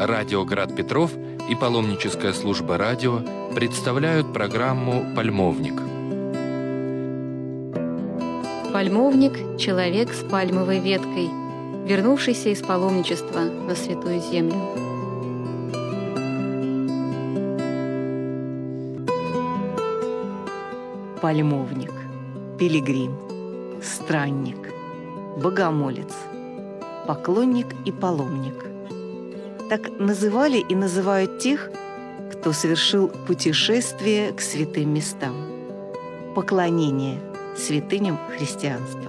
Радио «Град Петров» и паломническая служба радио представляют программу «Пальмовник». Пальмовник – человек с пальмовой веткой, вернувшийся из паломничества на Святую Землю. Пальмовник, пилигрим, странник, богомолец, поклонник и паломник. Так называли и называют тех, кто совершил путешествие к святым местам, поклонение святыням христианства.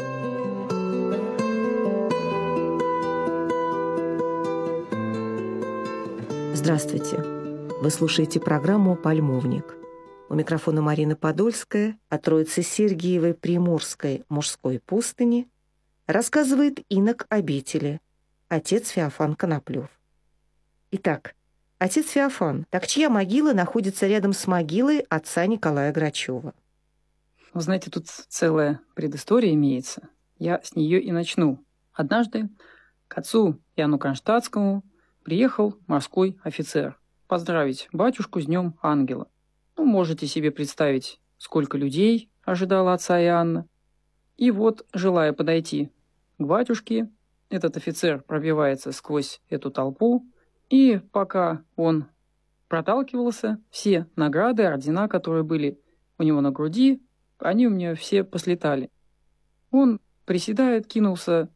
Здравствуйте! Вы слушаете программу «Пальмовник». У микрофона Марина Подольская, от Троицы Сергиевой Приморской мужской пустыни, рассказывает инок обители, отец Феофан Коноплев. Итак, отец Феофан, так чья могила находится рядом с могилой отца Николая Грачева? Вы знаете, тут целая предыстория имеется. Я с нее и начну. Однажды к отцу Иоанну Кронштадтскому приехал морской офицер поздравить батюшку с Днем Ангела. Можете себе представить, сколько людей ожидало отца Иоанна. И вот, желая подойти к батюшке, этот офицер пробивается сквозь эту толпу, и пока он проталкивался, все награды, ордена, которые были у него на груди, они у меня все послетали. Он приседает, кинулся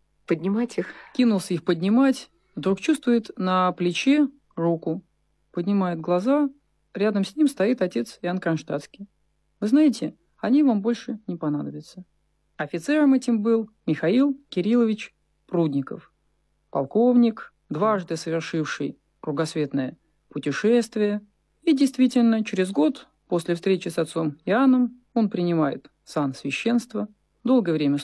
их поднимать, вдруг чувствует на плече руку, поднимает глаза, рядом с ним стоит отец Иоанн Кронштадтский. Вы знаете, они вам больше не понадобятся. Офицером этим был Михаил Кириллович Прудников, полковник, дважды совершивший кругосветное путешествие. И действительно, через год после встречи с отцом Иоанном он принимает сан священства, долгое время